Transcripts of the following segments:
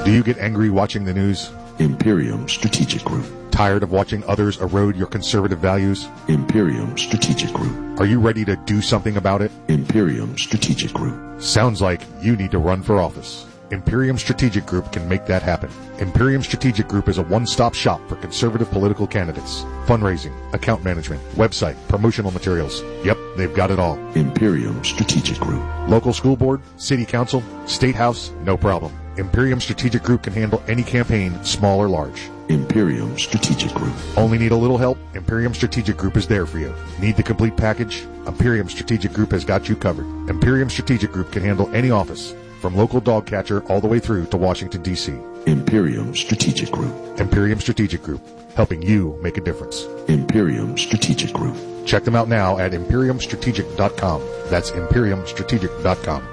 Do you get angry watching the news? Imperium Strategic Group. Tired of watching others erode your conservative values? Imperium Strategic Group. Are you ready to do something about it? Imperium Strategic Group. Sounds like you need to run for office. Imperium Strategic Group can make that happen. Imperium Strategic Group is a one-stop shop for conservative political candidates. Fundraising, account management, website, promotional materials. Yep, they've got it all. Imperium Strategic Group. Local school board, city council, state house, no problem. Imperium Strategic Group can handle any campaign, small or large. Imperium Strategic Group. Only need a little help? Imperium Strategic Group is there for you. Need the complete package? Imperium Strategic Group has got you covered. Imperium Strategic Group can handle any office, from local dog catcher all the way through to Washington, D.C. Imperium Strategic Group. Imperium Strategic Group, helping you make a difference. Imperium Strategic Group. Check them out now at ImperiumStrategic.com. That's ImperiumStrategic.com.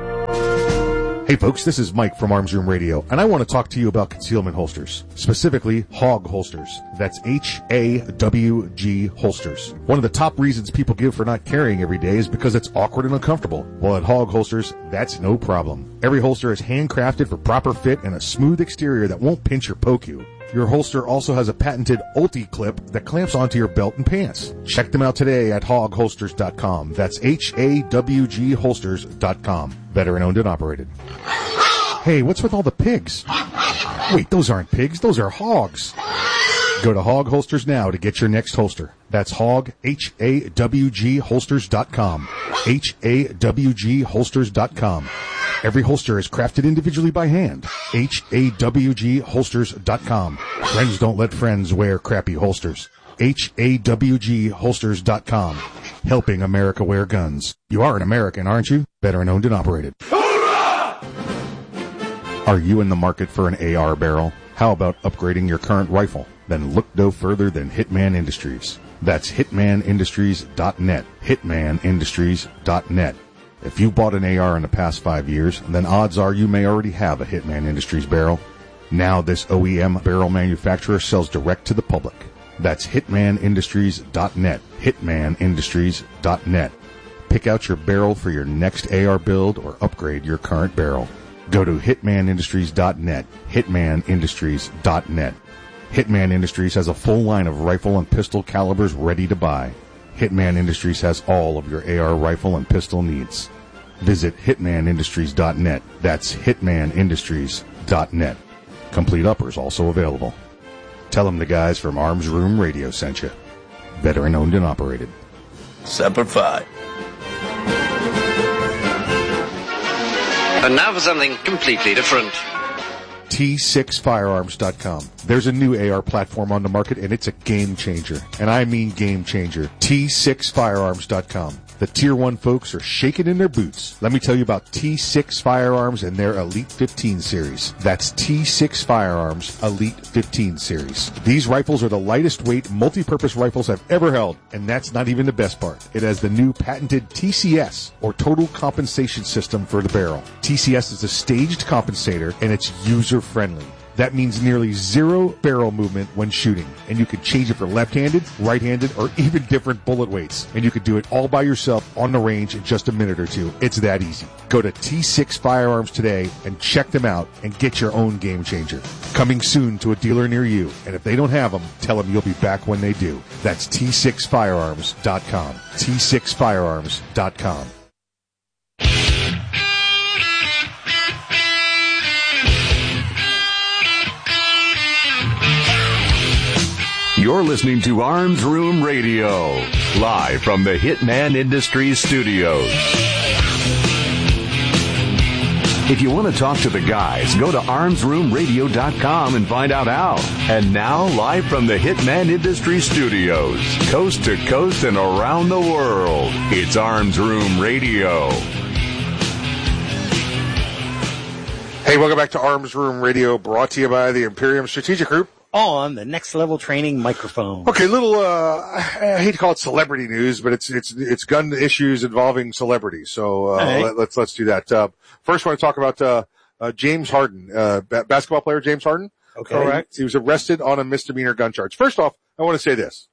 Hey folks, this is Mike from Arms Room Radio, and I want to talk to you about concealment holsters, specifically Hog holsters. That's H-A-W-G holsters. One of the top reasons people give for not carrying every day is because it's awkward and uncomfortable. Well, at Hog holsters, that's no problem. Every holster is handcrafted for proper fit and a smooth exterior that won't pinch or poke you. Your holster also has a patented Ulti clip that clamps onto your belt and pants. Check them out today at hogholsters.com. That's H-A-W-G holsters.com. Veteran owned and operated. Hey, what's with all the pigs? Wait, those aren't pigs, those are hogs. Go to Hog Holsters now to get your next holster. That's Hog, H-A-W-G holsters.com. H-A-W-G holsters.com. Every holster is crafted individually by hand. H-A-W-G holsters.com. Friends don't let friends wear crappy holsters. H-A-W-G holsters.com. Helping America wear guns. You are an American, aren't you? Veteran owned and operated. Hoorah! Are you in the market for an AR barrel? How about upgrading your current rifle? Then look no further than Hitman Industries. That's hitmanindustries.net. Hitmanindustries.net. If you bought an AR in the past 5 years, then odds are you may already have a Hitman Industries barrel. Now this OEM barrel manufacturer sells direct to the public. That's hitmanindustries.net. Hitmanindustries.net. Pick out your barrel for your next AR build or upgrade your current barrel. Go to hitmanindustries.net. Hitmanindustries.net. Hitman Industries has a full line of rifle and pistol calibers ready to buy. Hitman Industries has all of your AR rifle and pistol needs. Visit hitmanindustries.net. That's hitmanindustries.net. Complete uppers also available. Tell them the guys from Arms Room Radio sent you. Veteran owned and operated. Semper Fi. And now for something completely different. T6firearms.com. There's a new AR platform on the market, and it's a game changer. And I mean game changer. T6firearms.com. The Tier 1 folks are shaking in their boots. Let me tell you about T6 Firearms and their Elite 15 series. That's T6 Firearms Elite 15 series. These rifles are the lightest weight multi-purpose rifles I've ever held, and that's not even the best part. It has the new patented TCS, or Total Compensation System, for the barrel. TCS is a staged compensator, and it's user-friendly. That means nearly zero barrel movement when shooting, and you can change it for left-handed, right-handed, or even different bullet weights. And you can do it all by yourself on the range in just a minute or two. It's that easy. Go to T6 Firearms today and check them out and get your own game changer. Coming soon to a dealer near you, and if they don't have them, tell them you'll be back when they do. That's T6Firearms.com. T6Firearms.com. You're listening to Arms Room Radio, live from the Hitman Industries studios. If you want to talk to the guys, go to armsroomradio.com and find out how. And now, live from the Hitman Industries studios, coast to coast and around the world, it's Arms Room Radio. Hey, welcome back to Arms Room Radio, brought to you by the Imperium Strategic Group. On the Next Level Training microphone. Okay, I hate to call it celebrity news, but it's gun issues involving celebrities. So let's do that. First, I want to talk about James Harden, basketball player James Harden. Okay, correct. He was arrested on a misdemeanor gun charge. First off, I want to say this: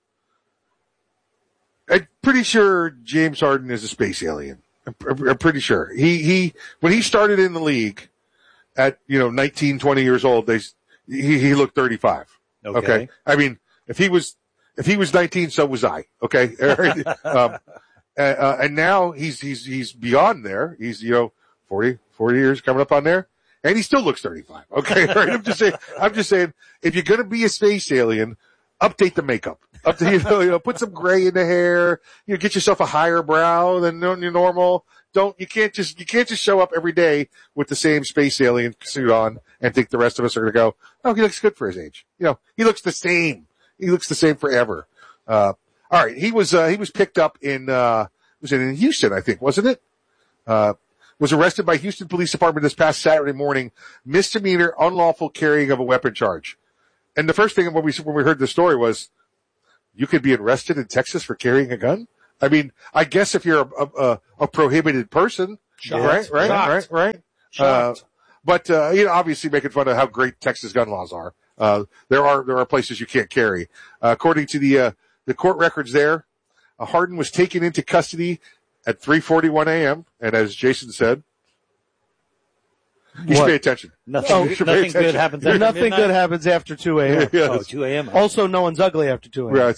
I'm pretty sure James Harden is a space alien. I'm pretty sure he when he started in the league. at 19, 20 years old, he looked 35. Okay. I mean, if he was 19, so was I. Okay. And now he's beyond there. He's 40 years coming up on there, and he still looks 35. Okay. Right? I'm just saying, if you're gonna be a space alien, update the makeup. Put some gray in the hair. Get yourself a higher brow than your normal. You can't just show up every day with the same space alien suit on and think the rest of us are gonna go, oh, he looks good for his age. He looks the same. He looks the same forever. All right. He was picked up in Houston, I think, wasn't it? Was arrested by Houston Police Department this past Saturday morning, misdemeanor unlawful carrying of a weapon charge. And the first thing when we heard the story was, you could be arrested in Texas for carrying a gun? I mean, I guess if you're a prohibited person, right? But obviously making fun of how great Texas gun laws are. There are places you can't carry. According to the court records there, Hardin was taken into custody at 3:41 a.m. And as Jason said, you should pay attention. Nothing good happens after Nothing midnight? good happens after 2 a.m. Yes. Oh, 2 a.m. Also, no one's ugly after 2 a.m. Right.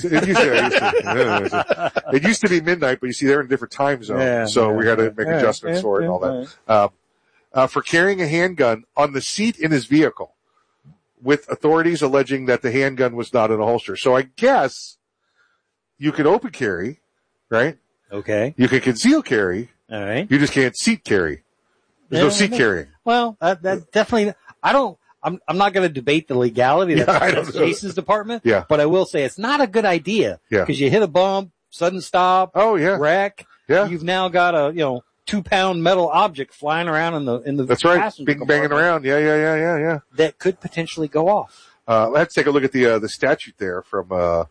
It used to be midnight, but you see, they're in a different time zone. We had to make adjustments for it and all that. For carrying a handgun on the seat in his vehicle, with authorities alleging that the handgun was not in a holster. So I guess you can open carry, right? Okay. You can conceal carry. All right. You just can't seat carry. There's no seat carrying. Well, that definitely, I'm not going to debate the legality. That's Jason's department. Yeah. But I will say it's not a good idea. Yeah. Because you hit a bump, sudden stop. Oh, yeah. Wreck. Yeah. You've now got a, 2-pound metal object flying around in the That's right. passenger Banging around. Yeah. that could potentially go off. Let's take a look at the statute there from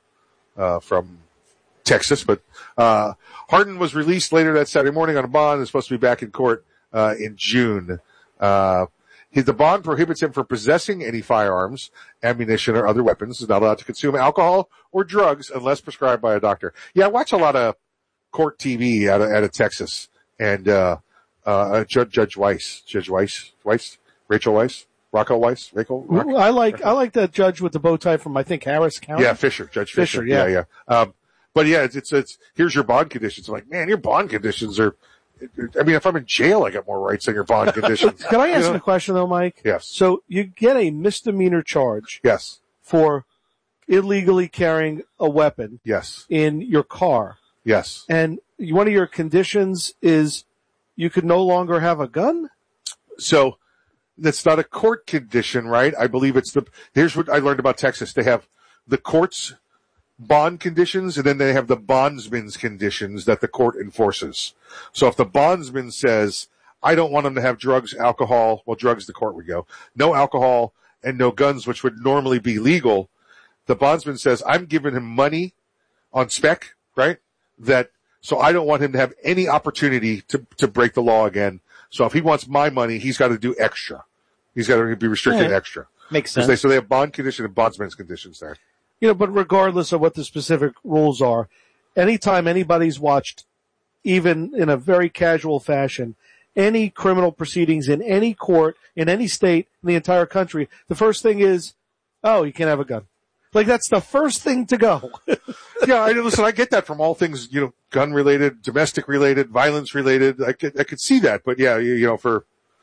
Texas. But Hardin was released later that Saturday morning on a bond and is supposed to be back in court in June. The bond prohibits him from possessing any firearms, ammunition, or other weapons. He's not allowed to consume alcohol or drugs unless prescribed by a doctor. Yeah, I watch a lot of court TV out of Texas. And Judge Weiss, Rachel Weiss, Rocco Weiss, Rachel. I like that judge with the bow tie from, I think, Harris County. Yeah, Judge Fisher. Yeah. But yeah, it's here's your bond conditions. I'm like, man, your bond conditions are. I mean, if I'm in jail, I got more rights than your bond conditions. Can I ask a question though, Mike? Yes. So you get a misdemeanor charge. Yes. For illegally carrying a weapon. Yes. In your car. Yes. And one of your conditions is you could no longer have a gun? So that's not a court condition, right? I believe here's what I learned about Texas. They have the court's bond conditions, and then they have the bondsman's conditions that the court enforces. So if the bondsman says, I don't want him to have drugs, alcohol, well, drugs, the court would go, no alcohol and no guns, which would normally be legal, the bondsman says, I'm giving him money on spec, right? So I don't want him to have any opportunity to break the law again. So if he wants my money, he's got to do extra. He's got to be restricted extra. Makes sense. So they have bond condition and bondsman's conditions there. But regardless of what the specific rules are, anytime anybody's watched, even in a very casual fashion, any criminal proceedings in any court, in any state, in the entire country, the first thing is, oh, you can't have a gun. Like, that's the first thing to go. Yeah, I get that from all things, gun related, domestic related, violence related. I could see that, but yeah, for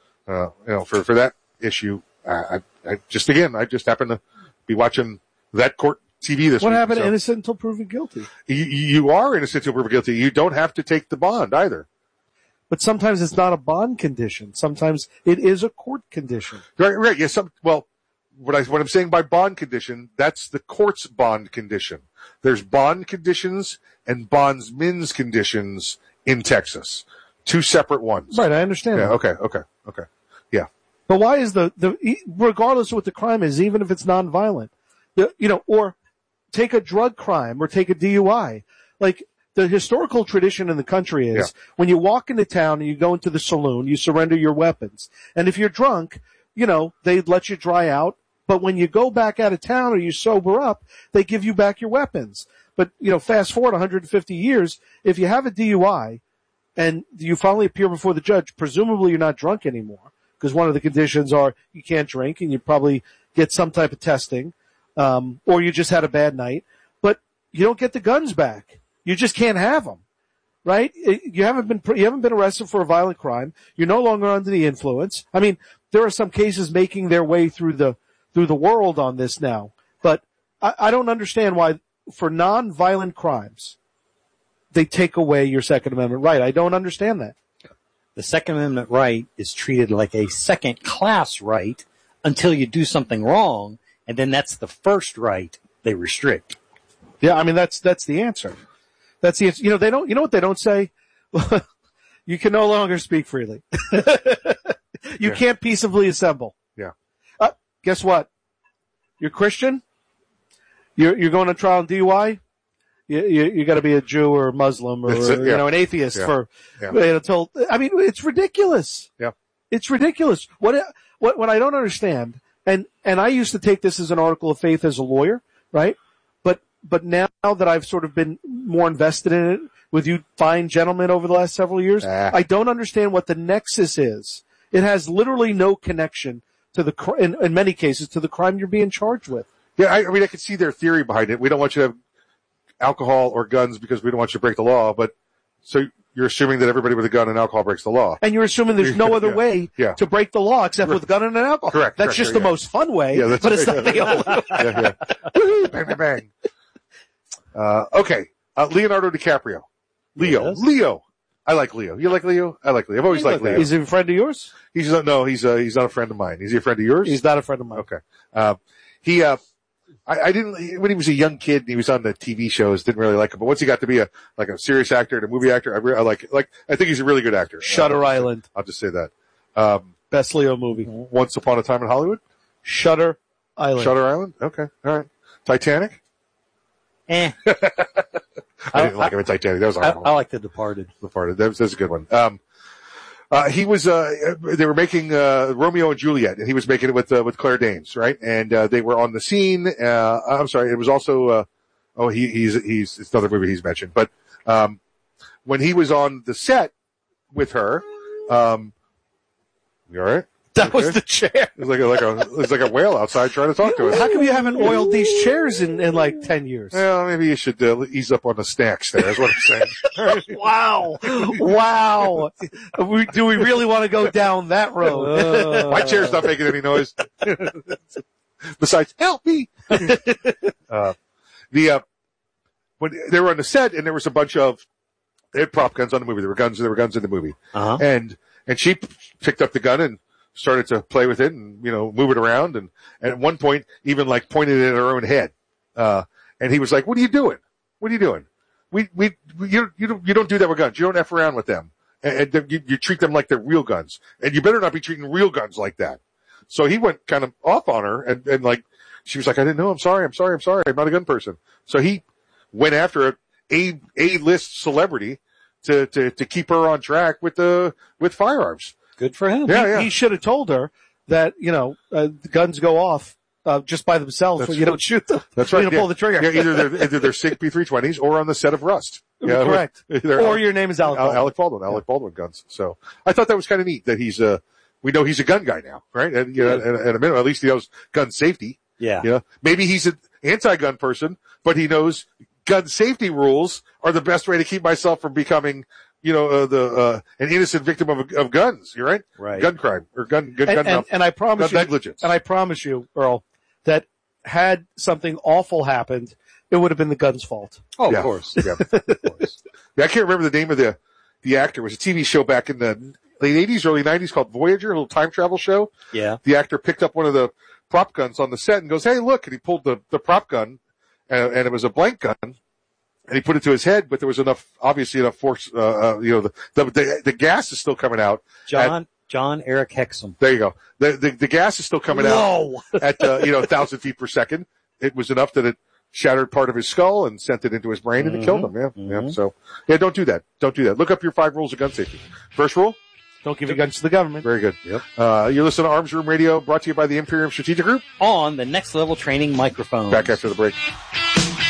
that issue, I just happen to be watching that court TV this week. What happened to innocent until proven guilty? You are innocent until proven guilty. You don't have to take the bond either. But sometimes it's not a bond condition. Sometimes it is a court condition. Right. Yes. What I'm saying by bond condition, that's the court's bond condition. There's bond conditions and bondsman's conditions in Texas. Two separate ones. Right, I understand that. Okay. Yeah. But why is regardless of what the crime is, even if it's nonviolent, or take a drug crime or take a DUI, like the historical tradition in the country is when you walk into town and you go into the saloon, you surrender your weapons. And if you're drunk, they'd let you dry out. But when you go back out of town or you sober up, they give you back your weapons. But, fast forward 150 years, if you have a DUI and you finally appear before the judge, presumably you're not drunk anymore because one of the conditions are you can't drink and you probably get some type of testing, or you just had a bad night, but you don't get the guns back. You just can't have them, right? You haven't been arrested for a violent crime. You're no longer under the influence. I mean, there are some cases making their way through the world on this now, but I don't understand why for non-violent crimes they take away your Second Amendment right. I don't understand that. The Second Amendment right is treated like a second-class right until you do something wrong, and then that's the first right they restrict. Yeah, I mean that's the answer. That's the answer. You know what they don't say? You can no longer speak freely. You can't peaceably assemble. Yeah. Guess what? You're Christian. You're going to trial on DUI. You got to be a Jew or a Muslim or an atheist until I mean it's ridiculous. Yeah. It's ridiculous. What I don't understand, and I used to take this as an article of faith as a lawyer, right? But now that I've sort of been more invested in it with you fine gentlemen over the last several years, I don't understand what the nexus is. It has literally no connection to in many cases, to the crime you're being charged with. Yeah, I mean, I could see their theory behind it. We don't want you to have alcohol or guns because we don't want you to break the law, but so you're assuming that everybody with a gun and alcohol breaks the law. And you're assuming there's no other way to break the law except with a gun and an alcohol. Correct. That's just the most fun way, but it's not the only way. Woo-hoo, bang, bang, bang. Okay. Leonardo DiCaprio. Leo. I like Leo. You like Leo? I like Leo. I've always liked Leo. Is he a friend of yours? He's not a friend of mine. Is he a friend of yours? He's not a friend of mine. Okay. I didn't, when he was a young kid and he was on the TV shows, didn't really like him. But once he got to be a serious actor and a movie actor, I like it. Like, I think he's a really good actor. Shutter Island. I'll just say that. Best Leo movie. Once Upon a Time in Hollywood? Shutter Island. Shutter Island? Okay. All right. Titanic? I didn't like him in Titanic. That was horrible. I like The Departed. That was a good one. He was, they were making, Romeo and Juliet, and he was making it with Claire Danes, right? And, they were on the scene, I'm sorry, it was also, it's another movie he's mentioned, but, when he was on the set with her, you all right? That was the chair. It's like a whale outside trying to talk to us. How come you haven't oiled these chairs in like 10 years? Well, maybe you should ease up on the snacks there, is what I'm saying. Wow. Do we really want to go down that road? My chair's not making any noise. Besides, help me. When they were on the set and there was a bunch of, they had prop guns on the movie. There were guns in the movie. Uh-huh. And she picked up the gun and started to play with it and, move it around. And at one point, even like pointed it at her own head. And he was like, what are you doing? What are you doing? You don't do that with guns. You don't F around with them. And you treat them like they're real guns. And you better not be treating real guns like that. So he went kind of off on her and like, she was like, I didn't know. I'm sorry. I'm not a gun person. So he went after a A-list celebrity to keep her on track with firearms. Good for him. Yeah. He should have told her that, the guns go off, just by themselves when you don't shoot them. That's right. You don't pull the trigger. Yeah, either they're SIG P320s or on the set of Rust. Yeah, correct. Or your name is Alec Baldwin. Alec Baldwin guns. So I thought that was kind of neat that we know he's a gun guy now, right? And, at a minimum, at least he knows gun safety. Yeah. Maybe he's an anti-gun person, but he knows gun safety rules are the best way to keep myself from becoming, an innocent victim of guns. You're right. Right. Gun crime or gun and I promise you, negligence. And I promise you, Earl, that had something awful happened, it would have been the gun's fault. Oh, of course. Yeah, of course. Yeah, I can't remember the name of the actor. It was a TV show back in the late 80s, early 90s called Voyager, a little time travel show. Yeah. The actor picked up one of the prop guns on the set and goes, hey, look, and he pulled the prop gun, and it was a blank gun. And he put it to his head, but there was obviously enough force, the gas is still coming out. John Eric Hexum. There you go. The gas is still coming out at, 1,000 feet per second. It was enough that it shattered part of his skull and sent it into his brain and it killed him. Yeah. Mm-hmm. Yeah. So, don't do that. Don't do that. Look up your 5 rules of gun safety. First rule. Don't give your guns to the government. Very good. Yep. You're listening to Arms Room Radio, brought to you by the Imperium Strategic Group. On the Next Level Training microphone. Back after the break.